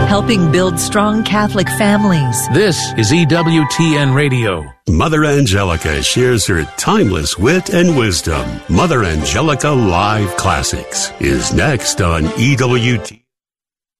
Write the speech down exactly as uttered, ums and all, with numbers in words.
helping build strong Catholic families. This is E W T N Radio. Mother Angelica shares her timeless wit and wisdom. Mother Angelica Live Classics is next on E W T N.